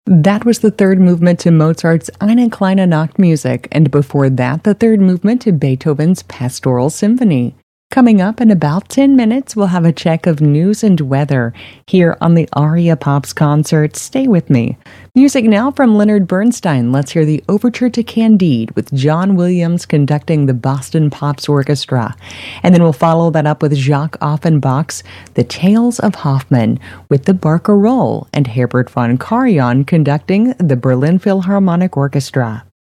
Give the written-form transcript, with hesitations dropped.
That was the third movement to Mozart's Eine kleine Nachtmusik, and before that, the third movement to Beethoven's Pastoral Symphony. Coming up in about 10 minutes, we'll have a check of news and weather here on the Aria Pops concert. Stay with me. Music now from Leonard Bernstein. Let's hear the Overture to Candide with John Williams conducting the Boston Pops Orchestra. And then we'll follow that up with Jacques Offenbach's The Tales of Hoffmann with the Barcarolle and Herbert von Karajan conducting the Berlin Philharmonic Orchestra.